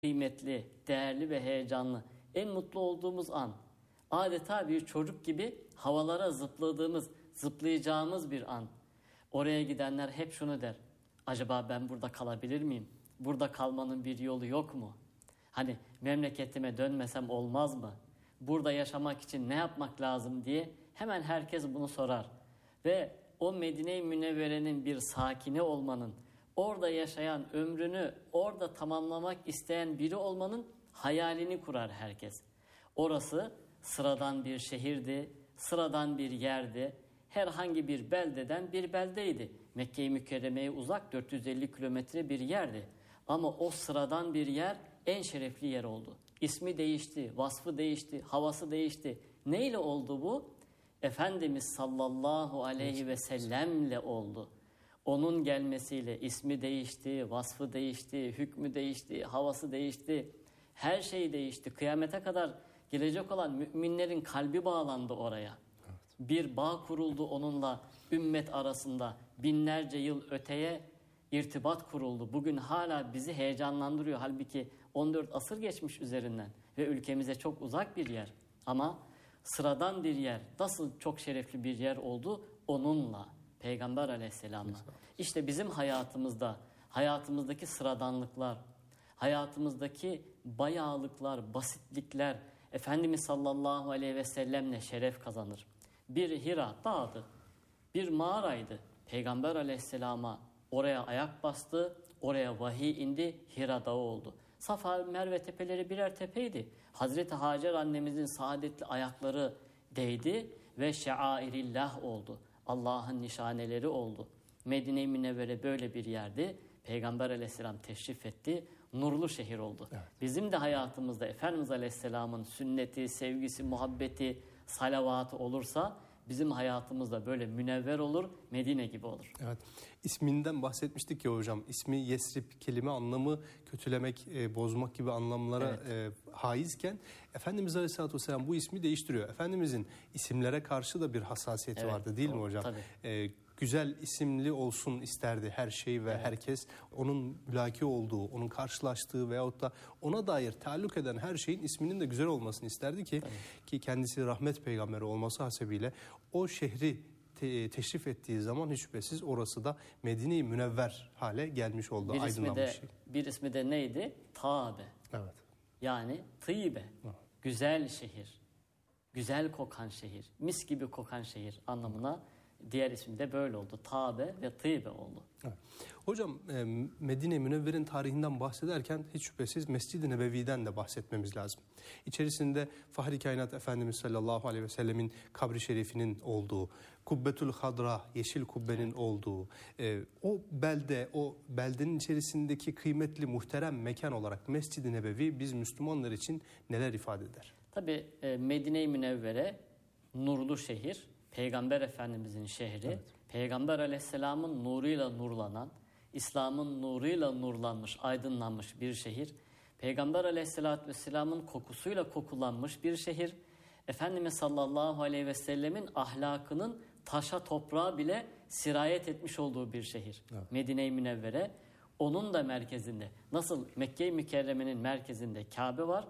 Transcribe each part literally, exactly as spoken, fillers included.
kıymetli, değerli ve heyecanlı, en mutlu olduğumuz an, adeta bir çocuk gibi havalara zıpladığımız, zıplayacağımız bir an. Oraya gidenler hep şunu der: acaba ben burada kalabilir miyim? Burada kalmanın bir yolu yok mu? Hani memleketime dönmesem olmaz mı? Burada yaşamak için ne yapmak lazım diye hemen herkes bunu sorar. Ve o Medine-i Münevvere'nin bir sakini olmanın, orada yaşayan, ömrünü orada tamamlamak isteyen biri olmanın hayalini kurar herkes. Orası sıradan bir şehirdi, sıradan bir yerdi. Herhangi bir beldeden bir beldeydi. Mekke-i Mükerreme'ye uzak dört yüz elli kilometre bir yerdi. Ama o sıradan bir yer en şerefli yer oldu. İsmi değişti, vasfı değişti, havası değişti. Neyle oldu bu? Efendimiz sallallahu aleyhi ve sellemle oldu. Onun gelmesiyle ismi değişti, vasfı değişti, hükmü değişti, havası değişti. Her şey değişti. Kıyamete kadar gelecek olan müminlerin kalbi bağlandı oraya. Evet. Bir bağ kuruldu onunla ümmet arasında. Binlerce yıl öteye irtibat kuruldu. Bugün hala bizi heyecanlandırıyor. Halbuki on dört asır geçmiş üzerinden ve ülkemize çok uzak bir yer. Ama sıradan bir yer, nasıl çok şerefli bir yer oldu? Onunla, Peygamber aleyhisselamla. İşte bizim hayatımızda, hayatımızdaki sıradanlıklar, hayatımızdaki bayağılıklar, basitlikler Efendimiz sallallahu aleyhi ve sellemle şeref kazanır. Bir Hira dağıdı, bir mağaraydı. Peygamber aleyhisselama oraya ayak bastı, oraya vahiy indi, Hira dağı oldu. Safa, Merve tepeleri birer tepeydi. Hazreti Hacer annemizin saadetli ayakları değdi ve şairillah oldu. Allah'ın nişaneleri oldu. Medine-i Münevvere böyle bir yerdi. Peygamber aleyhisselam teşrif etti. Nurlu şehir oldu. Evet. Bizim de hayatımızda Efendimiz aleyhisselamın sünneti, sevgisi, muhabbeti, salavatı olursa bizim hayatımızda böyle münevver olur, Medine gibi olur. Evet. İsminden bahsetmiştik ya hocam. İsmi Yesrib, kelime anlamı kötülemek, e, bozmak gibi anlamlara evet. e, haizken Efendimiz Aleyhisselatü Vesselam bu ismi değiştiriyor. Efendimizin isimlere karşı da bir hassasiyeti evet, vardı değil doğru, mi hocam? Tabii. E, güzel isimli olsun isterdi her şey ve evet. herkes. Onun mülaki olduğu, onun karşılaştığı veyahut da ona dair taalluk eden her şeyin isminin de güzel olmasını isterdi ki evet. ki kendisi rahmet peygamberi olması hasebiyle o şehri te teşrif ettiği zaman hiç şüphesiz orası da Medine-i Münevver hale gelmiş oldu. Bir ismi de, bir ismi de neydi? Taabe. Evet. Yani tıybe. Evet. Güzel şehir. Güzel kokan şehir. Mis gibi kokan şehir anlamına. Diğer ismi de böyle oldu. Taabe ve Tıybe oldu. Evet. Hocam Medine-i Münevver'in tarihinden bahsederken hiç şüphesiz Mescid-i Nebevi'den de bahsetmemiz lazım. İçerisinde Fahri Kainat Efendimiz sallallahu aleyhi ve sellemin kabri şerifinin olduğu, Kubbetül Hadra, yeşil kubbenin evet. olduğu, o belde, o beldenin içerisindeki kıymetli muhterem mekan olarak Mescid-i Nebevi biz Müslümanlar için neler ifade eder? Tabii Medine-i Münevvere nurlu şehir. Peygamber Efendimizin şehri, evet. Peygamber Aleyhisselam'ın nuruyla nurlanan, İslam'ın nuruyla nurlanmış, aydınlanmış bir şehir. Peygamber Aleyhisselatü Vesselam'ın kokusuyla kokulanmış bir şehir. Efendimiz sallallahu aleyhi ve sellemin ahlakının taşa toprağa bile sirayet etmiş olduğu bir şehir. Evet. Medine-i Münevvere, onun da merkezinde. Nasıl Mekke-i Mükerreme'nin merkezinde Kabe var,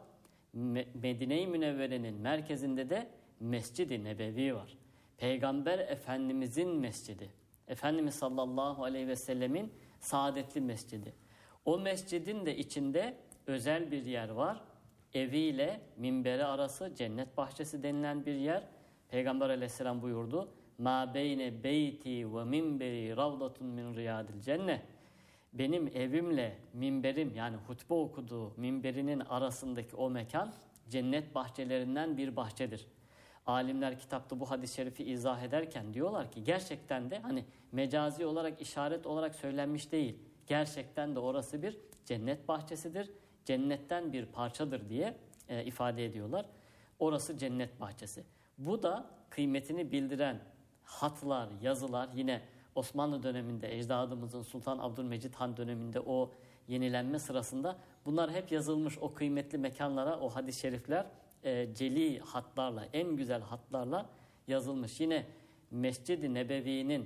Medine-i Münevvere'nin merkezinde de Mescid-i Nebevi var. Peygamber Efendimizin mescidi. Efendimiz sallallahu aleyhi ve sellemin saadetli mescidi. O mescidin de içinde özel bir yer var. Eviyle minberi arası cennet bahçesi denilen bir yer. Peygamber aleyhisselam buyurdu. Ma beyne beyti ve minberi ravdatun min riyadil cennet. Benim evimle minberim, yani hutbe okuduğu minberinin arasındaki o mekan cennet bahçelerinden bir bahçedir. Alimler kitapta bu hadis-i şerifi izah ederken diyorlar ki gerçekten de hani mecazi olarak, işaret olarak söylenmiş değil. Gerçekten de orası bir cennet bahçesidir. Cennetten bir parçadır diye e, ifade ediyorlar. Orası cennet bahçesi. Bu da kıymetini bildiren hatlar, yazılar yine Osmanlı döneminde, ecdadımızın Sultan Abdülmecit Han döneminde o yenilenme sırasında bunlar hep yazılmış, o kıymetli mekanlara o hadis-i şerifler E, celi hatlarla, en güzel hatlarla yazılmış. Yine Mescid-i Nebevi'nin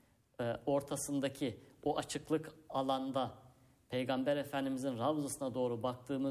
e, ortasındaki o açıklık alanda Peygamber Efendimizin Ravzasına doğru baktığımız